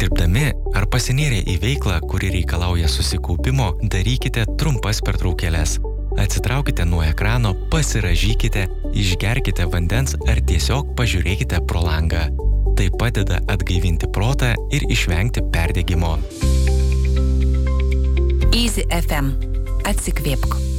Dirbdami ar pasinėrę į veiklą, kuri reikalauja susikaupimo, darykite trumpas pertraukėles. Atsitraukite nuo ekrano, pasirąžykite, išgerkite vandens ar tiesiog pažiūrėkite pro langą. Tai padeda atgaivinti protą ir išvengti perdegimo. Easy FM. Atsikvėpk.